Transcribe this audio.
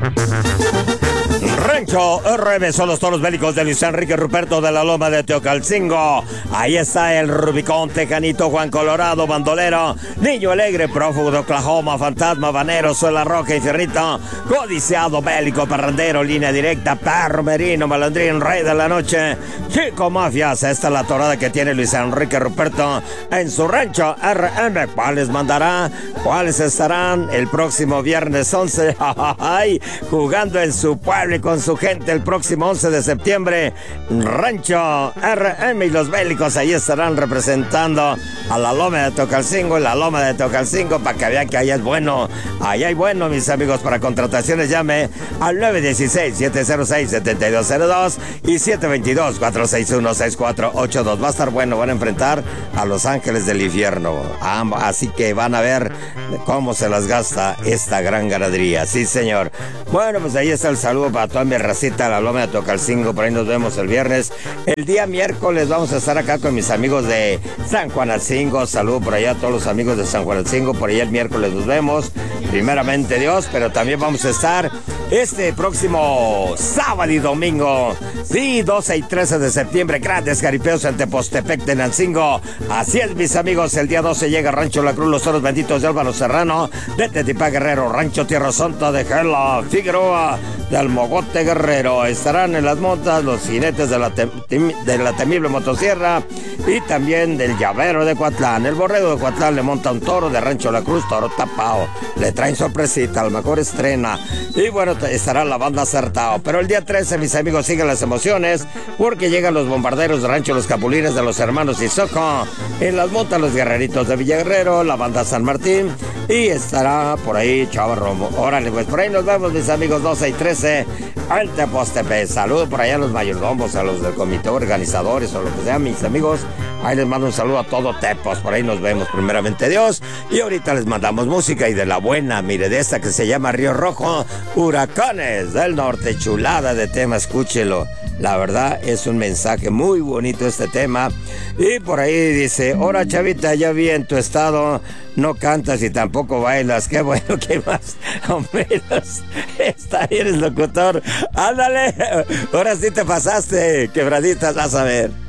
Rancho RM son los toros bélicos de Luis Enrique Ruperto de la Loma de Teocalcingo. Ahí está el Rubicón, Tejanito, Juan Colorado, Bandolero, Niño Alegre, Prófugo de Oklahoma, Fantasma, Banero, Suela Roja y Fierrito, Codiciado, Bélico, Parrandero, Línea Directa, Perro, Merino, Malandrín, Rey de la Noche, Chico Mafias. Esta es la torada que tiene Luis Enrique Ruperto en su Rancho RM. ¿Cuáles mandará? ¿Cuáles estarán el próximo viernes 11? Jugando en su pueblo y con su gente el próximo 11 de septiembre. Rancho RM y los bélicos ahí estarán representando a la Loma de Teocalcingo y la Loma de Teocalcingo para que vean que allá es bueno. Allá hay bueno, mis amigos. Para contrataciones llame al 916-706-7202 y 722-461-6482. Va a estar bueno, van a enfrentar a los Ángeles del Infierno. Así que van a ver cómo se las gasta esta gran ganadería. Sí, señor. Bueno, pues ahí está el saludo para toda mi racita de la Loma de Teocalcingo. Por ahí nos vemos el viernes. El día miércoles vamos a estar acá con mis amigos de San Juanalcingo. Saludo por allá a todos los amigos de San Juanalcingo. Por allá el miércoles nos vemos, primeramente Dios. Pero también vamos a estar este próximo sábado y domingo, sí, 12 y 13 de septiembre, grandes jaripeos en Tepostepec de Nancingo. Así es, mis amigos, el día 12 llega Rancho La Cruz, los toros benditos de Álvaro Serrano, de Tetipá Guerrero, Rancho Tierra Santa de Gela Figueroa, de Almogote Guerrero. Estarán en las montas los jinetes de la temible motosierra y también del Llavero de Coatlán. El Borrego de Coatlán le monta un toro de Rancho La Cruz, toro tapado. Le traen sorpresita, a lo mejor estrena. Y bueno, estará la banda acertado. Pero el día 13, mis amigos, siguen las emociones porque llegan los bombarderos de Rancho Los Capulines de los hermanos Isoco. En las montas los guerreritos de Villaguerrero, la banda San Martín. Y estará por ahí Chava Romo. Órale, pues por ahí nos vemos, mis amigos, 12 y 13 al Tepostepec. Saludos por allá a los mayordomos, a los del comité organizadores o lo que sea, mis amigos. Ahí les mando un saludo a todo Tepos. Por ahí nos vemos, primeramente Dios. Y ahorita les mandamos música y de la buena, mire, de esta que se llama Río Rojo, Huracanes del Norte. Chulada de tema, escúchelo. La verdad es un mensaje muy bonito este tema. Y por ahí dice: ahora, chavita, ya vi en tu estado, no cantas y tampoco bailas. Qué bueno, que más o menos eres locutor. Ándale, ahora sí te pasaste, quebraditas, vas a ver.